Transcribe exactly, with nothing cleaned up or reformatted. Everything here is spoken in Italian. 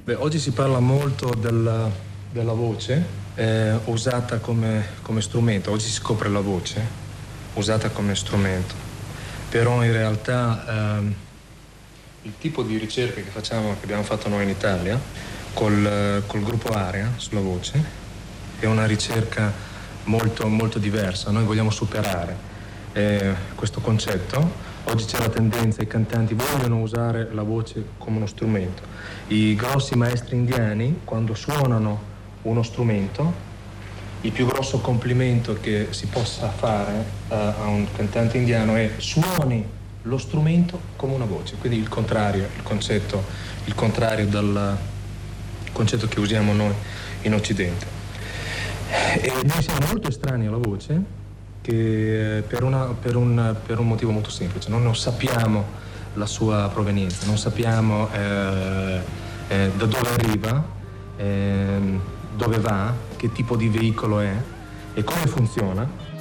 Beh, oggi si parla molto della, della voce eh, usata come, come strumento. Oggi si scopre la voce usata come strumento, però in realtà ehm, il tipo di ricerca che facciamo, che abbiamo fatto noi in Italia col, col gruppo Aria sulla voce è una ricerca molto, molto diversa. Noi vogliamo superare eh, questo concetto. Oggi c'è la tendenza, i cantanti vogliono usare la voce come uno strumento. I grossi maestri indiani, quando suonano uno strumento, il più grosso complimento che si possa fare uh, a un cantante indiano è: suoni lo strumento come una voce. Quindi il contrario, il concetto, il contrario dal concetto che usiamo noi in Occidente. E noi siamo molto estranei alla voce, che per, una, per, un, per un motivo molto semplice: noi non sappiamo la sua provenienza, non sappiamo eh, eh, da dove arriva, eh, dove va, che tipo di veicolo è e come funziona.